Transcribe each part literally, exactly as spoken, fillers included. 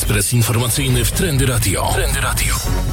Ekspres informacyjny w Trendy Radio. Trendy Radio.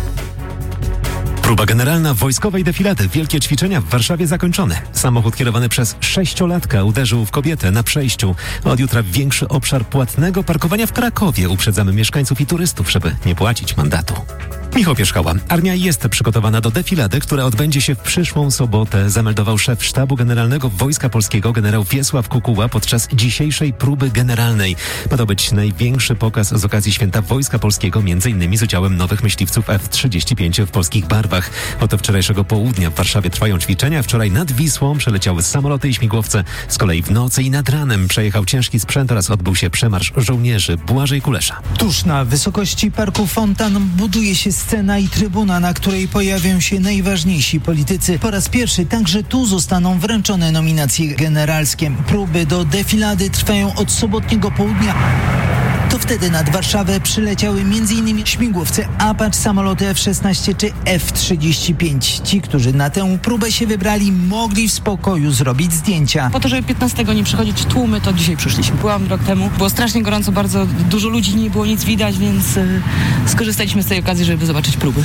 Próba generalna wojskowej defilady. Wielkie ćwiczenia w Warszawie zakończone. Samochód kierowany przez sześciolatka uderzył w kobietę na przejściu. Od jutra większy obszar płatnego parkowania w Krakowie. Uprzedzamy mieszkańców i turystów, żeby nie płacić mandatu. Michał Pierzchała. Armia jest przygotowana do defilady, która odbędzie się w przyszłą sobotę, zameldował szef Sztabu Generalnego Wojska Polskiego generał Wiesław Kukuła podczas dzisiejszej próby generalnej. Ma to być największy pokaz z okazji Święta Wojska Polskiego, między innymi z udziałem nowych myśliwców F trzydzieści pięć w polskich barwach. Od wczorajszego południa w Warszawie trwają ćwiczenia. Wczoraj nad Wisłą przeleciały samoloty i śmigłowce. Z kolei w nocy i nad ranem przejechał ciężki sprzęt oraz odbył się przemarsz żołnierzy Błażej Kulesza. Tuż na wysokości Parku Fontan buduje się scena i trybuna, na której pojawią się najważniejsi politycy. Po raz pierwszy także tu zostaną wręczone nominacje generalskie. Próby do defilady trwają od sobotniego południa. To wtedy nad Warszawę przyleciały m.in. śmigłowce Apache, samoloty F szesnaście czy F trzydzieści pięć. Ci, którzy na tę próbę się wybrali, mogli w spokoju zrobić zdjęcia. Po to, żeby piętnastego nie przychodzić tłumy, to dzisiaj przyszliśmy. Byłam rok temu, było strasznie gorąco, bardzo dużo ludzi, nie było nic widać, więc yy, skorzystaliśmy z tej okazji, żeby zobaczyć próby.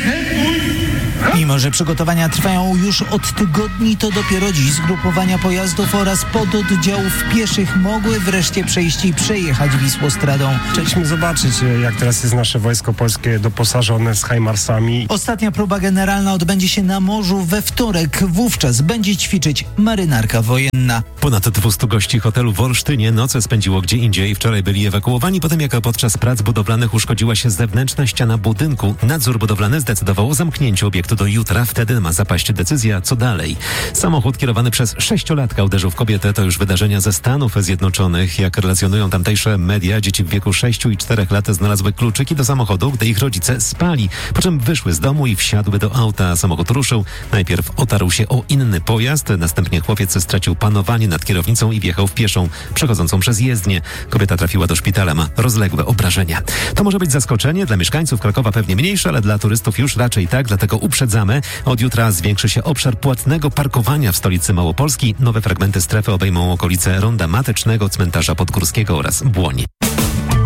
Mimo że przygotowania trwają już od tygodni, to dopiero dziś zgrupowania pojazdów oraz pododdziałów pieszych mogły wreszcie przejść i przejechać Wisłostradą. Chcieliśmy zobaczyć, jak teraz jest nasze Wojsko Polskie doposażone z Hajmarsami. Ostatnia próba generalna odbędzie się na morzu we wtorek. Wówczas będzie ćwiczyć marynarka wojenna. Ponad dwustu gości hotelu w Olsztynie noce spędziło gdzie indziej. Wczoraj byli ewakuowani po tym, jak podczas prac budowlanych uszkodziła się zewnętrzna ściana budynku. Nadzór budowlany zdecydował o zamknięciu obiektu do jutra. Wtedy ma zapaść decyzja, co dalej. Samochód kierowany przez sześciolatka uderzył w kobietę. To już wydarzenia ze Stanów Zjednoczonych. Jak relacjonują tamtejsze media, dzieci w wieku sześciu i czterech lat znalazły kluczyki do samochodu, gdy ich rodzice spali. Po czym wyszły z domu i wsiadły do auta. Samochód ruszył. Najpierw otarł się o inny pojazd. Następnie chłopiec stracił panowanie nad kierownicą i wjechał w pieszą przechodzącą przez jezdnię. Kobieta trafiła do szpitala, ma rozległe obrażenia. To może być zaskoczenie. Dla mieszkańców Krakowa pewnie mniejsze, ale dla turystów już raczej tak. Dlatego uprzedzamy. Od jutra zwiększy się obszar płatnego parkowania w stolicy Małopolski. Nowe fragmenty strefy obejmą okolice Ronda Matecznego, Cmentarza Podgórskiego oraz Błoń.